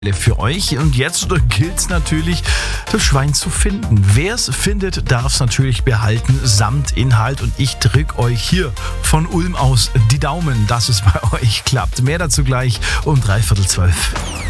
für euch. Und jetzt gilt es natürlich, das Schwein zu finden. Wer es findet, darf es natürlich behalten, samt Inhalt. Und ich drücke euch hier von Ulm aus die Daumen, dass es bei euch klappt. Mehr dazu gleich um 11:45.